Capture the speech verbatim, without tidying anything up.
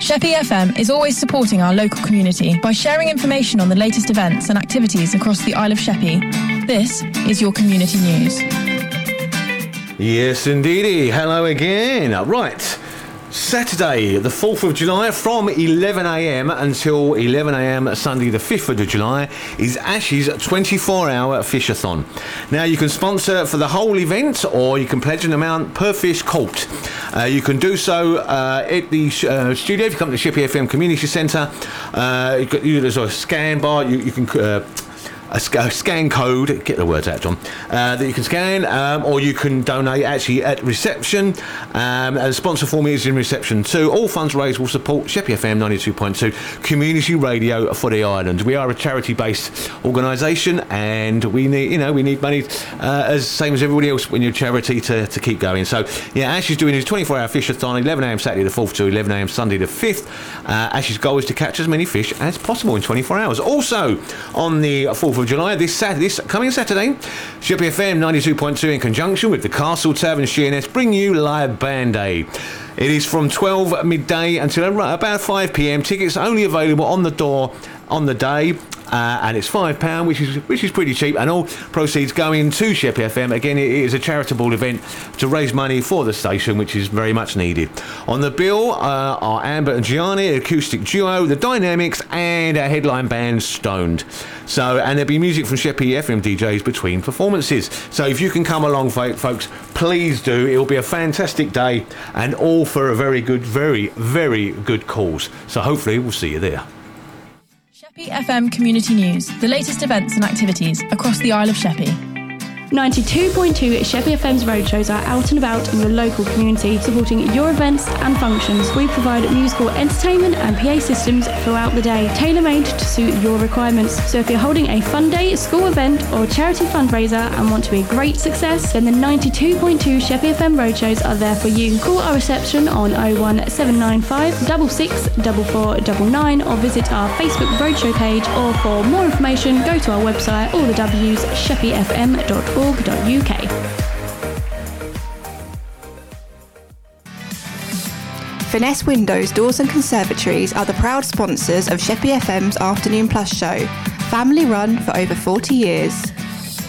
Sheppey F M is always supporting our local community by sharing information on the latest events and activities across the Isle of Sheppey. This is your community news. Yes, indeedy. Hello again. Right. Saturday, the fourth of July, from eleven a m until eleven a m Sunday, the fifth of July, is Ash's twenty-four hour fishathon. Now, you can sponsor for the whole event, or you can pledge an amount per fish caught. Uh, you can do so uh, at the uh, studio. If you come to the Sheppey F M Community Centre, uh, you can, you, there's a scan bar. You, you can. Uh, A, sc- a scan code, get the words out, John, uh, that you can scan, um, or you can donate actually at reception. Um, and the sponsor form is in reception too. All funds raised will support Sheppey F M ninety-two point two community radio for the island. We are a charity-based organisation, and we need, you know, we need money uh, as same as everybody else when you're a charity to, to keep going. So yeah, Ash is doing his twenty-four hour fishathon, eleven a m Saturday the fourth to eleven a m Sunday the fifth. Uh, Ash's goal is to catch as many fish as possible in twenty-four hours. Also on the fourth of July, this Saturday, this coming Saturday, Sheppey F M ninety-two point two in conjunction with the Castle Tavern She and S bring you Live Band Day. It is from twelve midday until about five p m. Tickets only available on the door on the day. Uh, and it's five pounds, which is which is pretty cheap, and all proceeds going to Sheppey F M. Again, it is a charitable event to raise money for the station, which is very much needed. On the bill uh, are Amber and Gianni, acoustic duo, the Dynamics, and our headline band Stoned. So, and there'll be music from Sheppey F M D Js between performances. So if you can come along, folks, please do. It will be a fantastic day, and all for a very good, very, very good cause. So hopefully we'll see you there. Sheppey F M Community News, the latest events and activities across the Isle of Sheppey. ninety-two point two Sheppey F M's roadshows are out and about in the local community, supporting your events and functions. We provide musical entertainment and P A systems throughout the day, tailor-made to suit your requirements. So if you're holding a fun day, school event or charity fundraiser and want to be a great success, then the ninety-two point two Sheppey F M roadshows are there for you. Call our reception on oh one seven nine five, six six four four nine nine or visit our Facebook roadshow page, or for more information go to our website, all the w's, sheppey f m dot org dot u k. Finesse Windows, Doors and Conservatories are the proud sponsors of Sheppey F M's Afternoon Plus show, family run for over forty years.